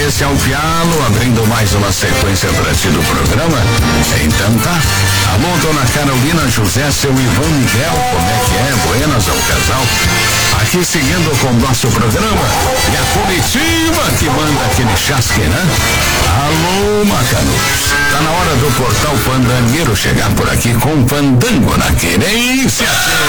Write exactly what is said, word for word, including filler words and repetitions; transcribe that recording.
esse é o Pialo, abrindo mais uma sequência pra ti do programa. Então tá. Alô, dona Carolina José, seu Ivan Miguel, como é que é? Buenas ao casal. Aqui seguindo com o nosso programa. E a comitiva que manda aquele chasque, né? Alô, Macanudos. Tá na hora do portal Pandangueiro chegar por aqui com Pandango na querência.